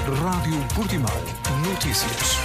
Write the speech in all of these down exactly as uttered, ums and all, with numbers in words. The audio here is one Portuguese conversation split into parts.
Rádio Portimão. Notícias.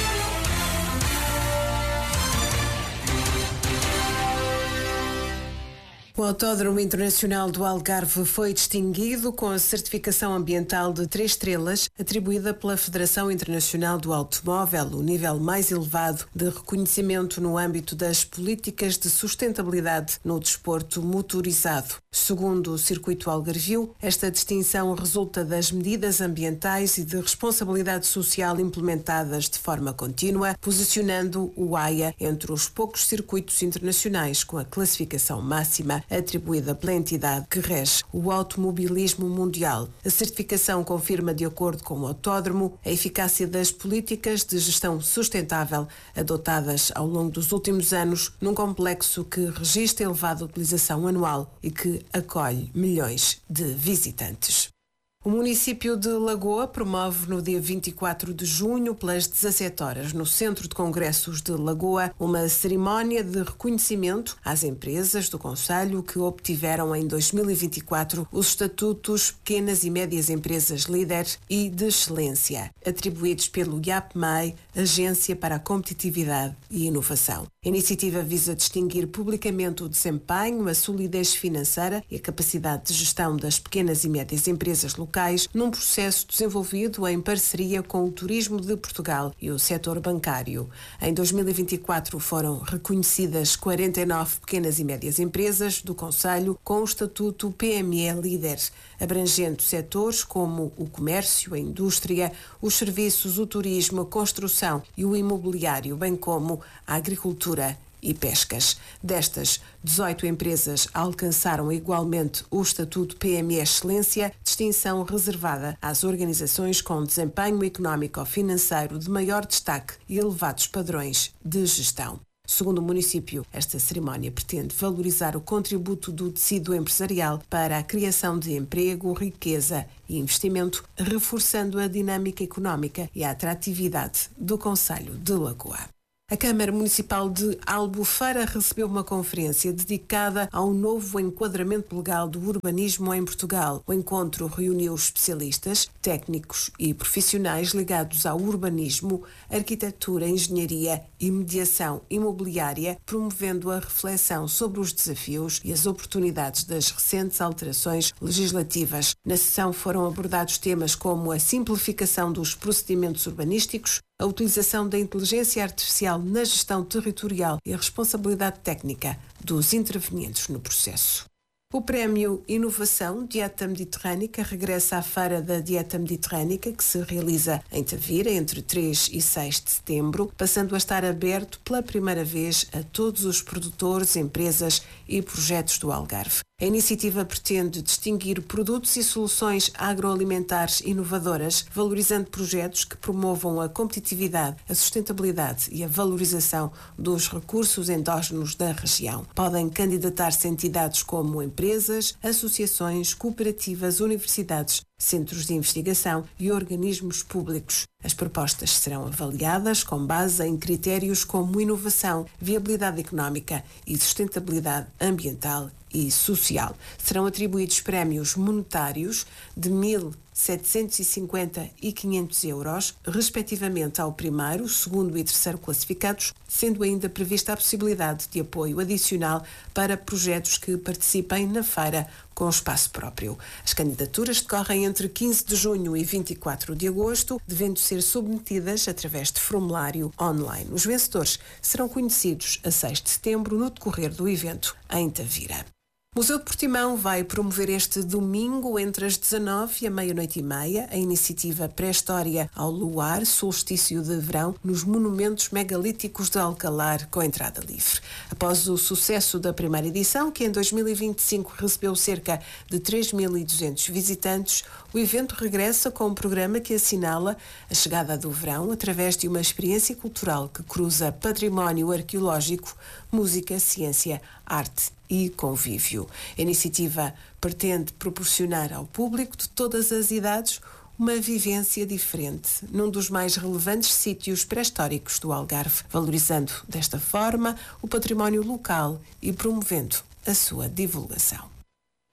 O Autódromo Internacional do Algarve foi distinguido com a certificação ambiental de três estrelas, atribuída pela Federação Internacional do Automóvel, o nível mais elevado de reconhecimento no âmbito das políticas de sustentabilidade no desporto motorizado. Segundo o Circuito Algarvio, esta distinção resulta das medidas ambientais e de responsabilidade social implementadas de forma contínua, posicionando o A I A entre os poucos circuitos internacionais com a classificação máxima atribuída pela entidade que rege o automobilismo mundial. A certificação confirma, de acordo com o autódromo, a eficácia das políticas de gestão sustentável adotadas ao longo dos últimos anos num complexo que registra elevada utilização anual e que acolhe milhões de visitantes. O município de Lagoa promove no dia vinte e quatro de junho, pelas dezassete horas, no Centro de Congressos de Lagoa, uma cerimónia de reconhecimento às empresas do concelho que obtiveram em dois mil e vinte e quatro os estatutos Pequenas e Médias Empresas Líder e de Excelência, atribuídos pelo I A P M E I, Agência para a Competitividade e Inovação. A iniciativa visa distinguir publicamente o desempenho, a solidez financeira e a capacidade de gestão das pequenas e médias empresas locais num processo desenvolvido em parceria com o Turismo de Portugal e o setor bancário. Em dois mil e vinte e quatro foram reconhecidas quarenta e nove pequenas e médias empresas do concelho com o estatuto P M E Líder, abrangendo setores como o comércio, a indústria, os serviços, o turismo, a construção e o imobiliário, bem como a agricultura e pescas. Destas, dezoito empresas alcançaram igualmente o estatuto P M E Excelência, distinção reservada às organizações com desempenho económico ou financeiro de maior destaque e elevados padrões de gestão. Segundo o município, esta cerimónia pretende valorizar o contributo do tecido empresarial para a criação de emprego, riqueza e investimento, reforçando a dinâmica económica e a atratividade do concelho de Lagoa. A Câmara Municipal de Albufeira recebeu uma conferência dedicada ao novo enquadramento legal do urbanismo em Portugal. O encontro reuniu especialistas, técnicos e profissionais ligados ao urbanismo, arquitetura, engenharia e mediação imobiliária, promovendo a reflexão sobre os desafios e as oportunidades das recentes alterações legislativas. Na sessão foram abordados temas como a simplificação dos procedimentos urbanísticos, a utilização da inteligência artificial na gestão territorial e a responsabilidade técnica dos intervenientes no processo. O Prémio Inovação Dieta Mediterrânica regressa à Feira da Dieta Mediterrânica, que se realiza em Tavira entre três e seis de setembro, passando a estar aberto pela primeira vez a todos os produtores, empresas e projetos do Algarve. A iniciativa pretende distinguir produtos e soluções agroalimentares inovadoras, valorizando projetos que promovam a competitividade, a sustentabilidade e a valorização dos recursos endógenos da região. Podem candidatar-se entidades como empresas, associações, cooperativas, universidades, centros de investigação e organismos públicos. As propostas serão avaliadas com base em critérios como inovação, viabilidade económica e sustentabilidade ambiental e social. Serão atribuídos prémios monetários de mil setecentos e cinquenta e quinhentos euros, respectivamente ao primeiro, segundo e terceiro classificados, sendo ainda prevista a possibilidade de apoio adicional para projetos que participem na feira com espaço próprio. As candidaturas decorrem entre quinze de junho e vinte e quatro de agosto, devendo ser submetidas através de formulário online. Os vencedores serão conhecidos a seis de setembro no decorrer do evento em Tavira. O Museu de Portimão vai promover este domingo, entre as dezanove e a meia-noite e meia, a iniciativa Pré-História ao Luar, Solstício de Verão, nos monumentos megalíticos de Alcalar, com entrada livre. Após o sucesso da primeira edição, que em dois mil e vinte e cinco recebeu cerca de três mil e duzentos visitantes, o evento regressa com um programa que assinala a chegada do verão através de uma experiência cultural que cruza património arqueológico, música, ciência, arte e convívio. A iniciativa pretende proporcionar ao público de todas as idades uma vivência diferente num dos mais relevantes sítios pré-históricos do Algarve, valorizando desta forma o património local e promovendo a sua divulgação.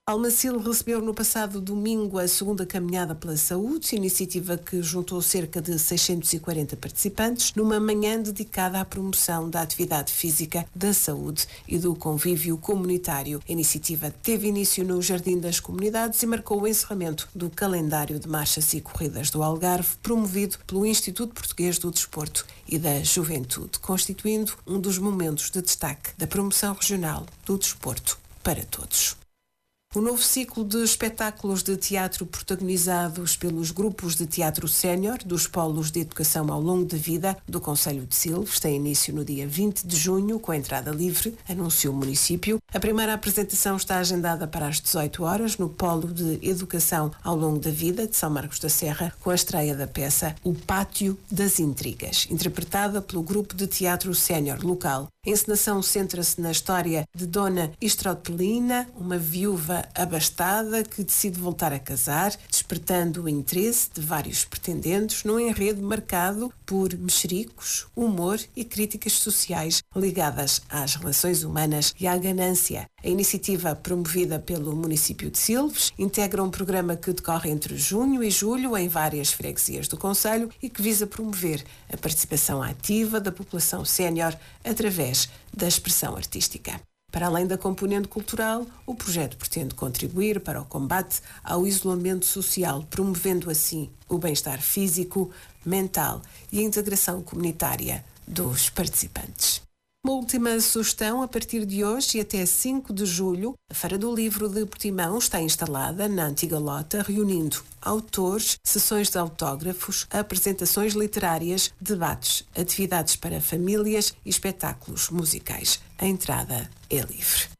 Almacil recebeu no passado domingo a segunda Caminhada pela Saúde, iniciativa que juntou cerca de seiscentos e quarenta participantes numa manhã dedicada à promoção da atividade física, da saúde e do convívio comunitário. A iniciativa teve início no Jardim das Comunidades e marcou o encerramento do calendário de marchas e corridas do Algarve, promovido pelo Instituto Português do Desporto e da Juventude, constituindo um dos momentos de destaque da promoção regional do desporto para todos. O novo ciclo de espetáculos de teatro protagonizados pelos grupos de teatro sénior dos polos de educação ao longo da vida do Concelho de Silves tem início no dia vinte de junho, com entrada livre, anunciou o município. A primeira apresentação está agendada para as dezoito horas no Polo de Educação ao longo da vida de São Marcos da Serra, com a estreia da peça O Pátio das Intrigas, interpretada pelo grupo de teatro sénior local. A encenação centra-se na história de Dona Estrotelina, uma viúva abastada que decide voltar a casar, despertando o interesse de vários pretendentes num enredo marcado por mexericos, humor e críticas sociais ligadas às relações humanas e à ganância. A iniciativa, promovida pelo município de Silves, integra um programa que decorre entre junho e julho em várias freguesias do concelho e que visa promover a participação ativa da população sénior através da expressão artística. Para além da componente cultural, o projeto pretende contribuir para o combate ao isolamento social, promovendo assim o bem-estar físico, mental e a integração comunitária dos participantes. Uma última sugestão: a partir de hoje e até cinco de julho, a Feira do Livro de Portimão está instalada na Antiga Lota, reunindo autores, sessões de autógrafos, apresentações literárias, debates, atividades para famílias e espetáculos musicais. A entrada é livre.